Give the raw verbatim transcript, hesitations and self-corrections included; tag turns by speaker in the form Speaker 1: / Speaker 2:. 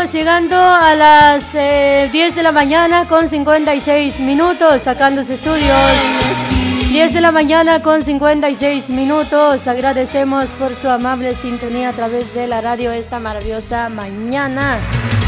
Speaker 1: estamos llegando a las eh, diez de la mañana con cincuenta y seis minutos, acá en los estudios. diez de la mañana con cincuenta y seis minutos. Agradecemos por su amable sintonía a través de la radio esta maravillosa mañana.